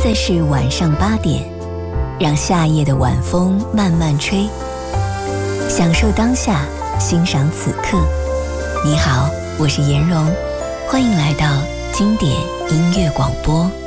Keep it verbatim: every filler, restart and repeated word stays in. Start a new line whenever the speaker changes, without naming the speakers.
在是晚上八点，让夏夜的晚风慢慢吹，享受当下，欣赏此刻。你好，我是颜蓉，欢迎来到经典音乐广播。